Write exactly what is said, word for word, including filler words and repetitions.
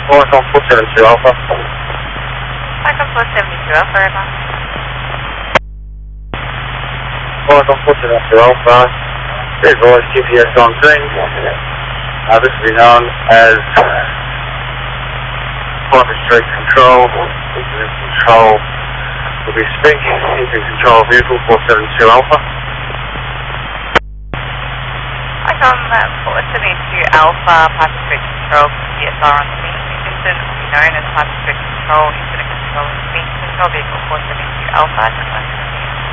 Icon four seven two Alpha. Icon four seventy-two Alpha, over. Icon four seven two Alpha. Good voice, G P S on scene. Uh, this will be known as Private Street Control. Incident Control will be speaking. Incident Control Vehicle four seven two Alpha. Icon four seventy-two Alpha, Private Street Control, P S R on scene. Incident will be known as Private Street Control. Incident Control is speaking. Control Vehicle four seventy-two Alpha.